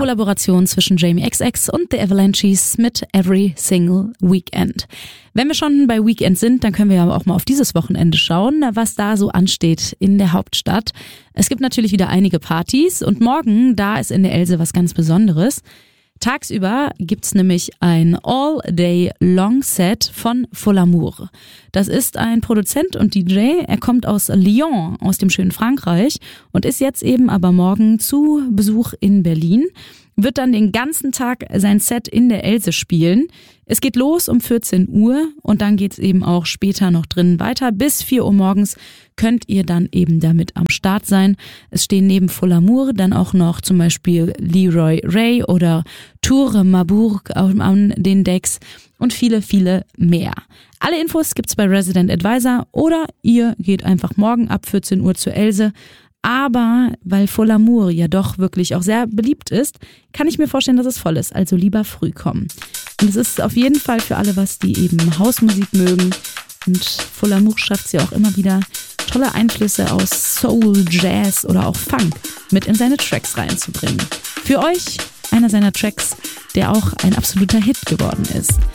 Kollaboration zwischen Jamie XX und The Avalanches mit Every Single Weekend. Wenn wir schon bei Weekend sind, dann können wir aber auch mal auf dieses Wochenende schauen, was da so ansteht in der Hauptstadt. Es gibt natürlich wieder einige Partys und morgen, da ist in der Else was ganz Besonderes. Tagsüber gibt's nämlich ein All-Day-Long-Set von Folamour. Das ist ein Produzent und DJ. Er kommt aus Lyon, aus dem schönen Frankreich und ist jetzt eben aber morgen zu Besuch in Berlin. Wird dann den ganzen Tag sein Set in der Else spielen. Es geht los um 14 Uhr und dann geht's eben auch später noch drinnen weiter. Bis 4 Uhr morgens könnt ihr dann eben damit am Start sein. Es stehen neben Folamour dann auch noch zum Beispiel Leroy Ray oder Tour Marbourg an den Decks und viele, viele mehr. Alle Infos gibt's bei Resident Advisor oder ihr geht einfach morgen ab 14 Uhr zur Else. Aber weil Folamour ja doch wirklich auch sehr beliebt ist, kann ich mir vorstellen, dass es voll ist. Also lieber früh kommen. Und es ist auf jeden Fall für alle was, die eben Hausmusik mögen. Und Folamour schafft es ja auch immer wieder, tolle Einflüsse aus Soul, Jazz oder auch Funk mit in seine Tracks reinzubringen. Für euch einer seiner Tracks, der auch ein absoluter Hit geworden ist.